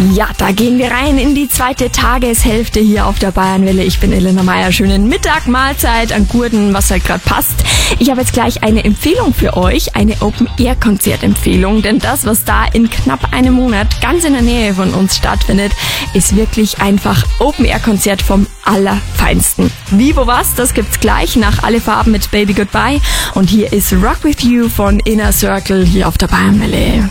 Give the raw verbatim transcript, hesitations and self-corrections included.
Ja, da gehen wir rein in die zweite Tageshälfte hier auf der Bayernwelle. Ich bin Elena Meyer. Schönen Mittag, Mahlzeit an Gurten, was halt gerade passt. Ich habe jetzt gleich eine Empfehlung für euch, eine Open-Air-Konzert-Empfehlung. Denn das, was da in knapp einem Monat ganz in der Nähe von uns stattfindet, ist wirklich einfach Open-Air-Konzert vom Allerfeinsten. Wie, wo, was, das gibt's gleich nach Alle Farben mit Baby Goodbye. Und hier ist Rock With You von Inner Circle hier auf der Bayernwelle.